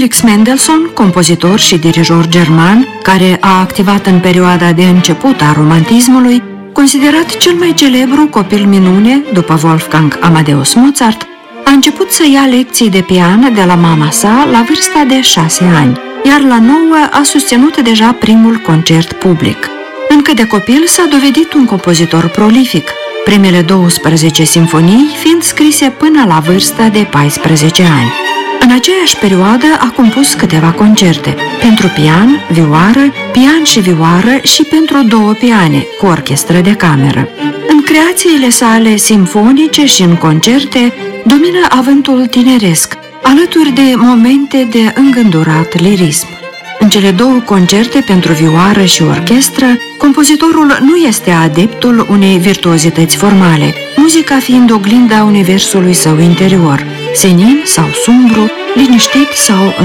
Felix Mendelssohn, compozitor și dirijor german, care a activat în perioada de început a romantismului, considerat cel mai celebru copil minune după Wolfgang Amadeus Mozart, a început să ia lecții de pian de la mama sa la vârsta de 6 ani, iar la 9 a susținut deja primul concert public. Încă de copil s-a dovedit un compozitor prolific, primele 12 simfonii fiind scrise până la vârsta de 14 ani. În aceeași perioadă a compus câteva concerte pentru pian, vioară, pian și vioară și pentru 2 piane cu orchestră de cameră. În creațiile sale simfonice și în concerte domină avântul tineresc, alături de momente de îngândurat lirism. În cele 2 concerte pentru vioară și orchestră, compozitorul nu este adeptul unei virtuozități formale, muzica fiind oglinda universului său interior, senin sau sumbru, liniștit sau